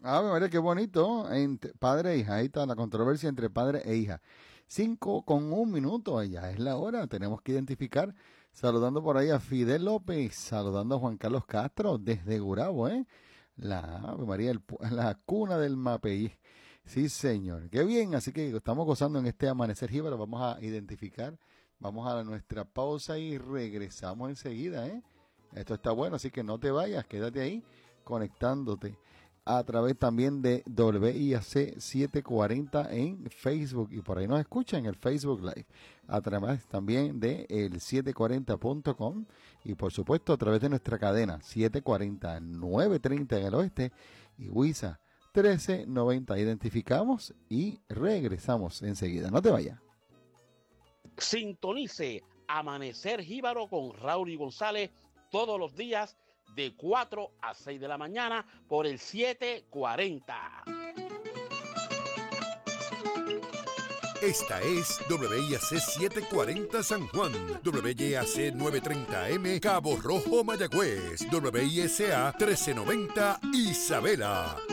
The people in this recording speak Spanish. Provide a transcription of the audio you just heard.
Ave María, qué bonito. Padre e hija, ahí está la controversia entre padre e hija. 5:01, ya es la hora. Tenemos que identificar. Saludando por ahí a Fidel López, saludando a Juan Carlos Castro desde Gurabo, ¿eh? La Ave María, la cuna del Mapei. Sí, señor. Qué bien. Así que estamos gozando en este amanecer jíbaro. Vamos a identificar. Vamos a nuestra pausa y regresamos enseguida, ¿eh? Esto está bueno, así que no te vayas. Quédate ahí conectándote a través también de WIAC 740 en Facebook, y por ahí nos escuchan en el Facebook Live, a través también de el 740.com, y por supuesto a través de nuestra cadena 740 930 en el oeste y WISA 1390. Identificamos y regresamos enseguida. No te vayas. Sintonice Amanecer Jíbaro con Raúl y González todos los días de 4 a 6 de la mañana por el 740. Esta es WIAC 740 San Juan, WIAC 930M Cabo Rojo Mayagüez, WISA 1390 Isabela.